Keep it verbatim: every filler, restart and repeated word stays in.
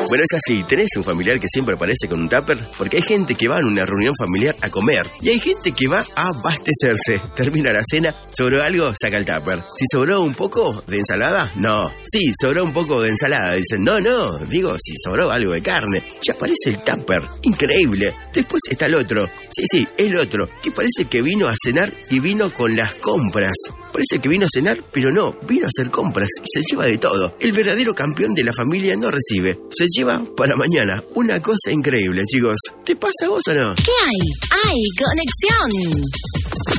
Bueno, es así, ¿tenés un familiar que siempre aparece con un tupper? Porque hay gente que va a una reunión familiar a comer y hay gente que va a abastecerse. Termina la cena, sobró algo, saca el tupper. Si sobró un poco de ensalada, no. Sí, sobró un poco de ensalada. Dicen, no, no, digo, si sobró algo de carne. Ya aparece el tupper, increíble. Después está el otro, sí, sí, el otro, que parece que vino a cenar y vino con las compras. Parece que vino a cenar, pero no, vino a hacer compras y se lleva de todo. El verdadero campeón de la familia no recibe, se lleva para mañana. Una cosa increíble, chicos. ¿Te pasa a vos o no? ¿Qué hay? ¡Hay conexión!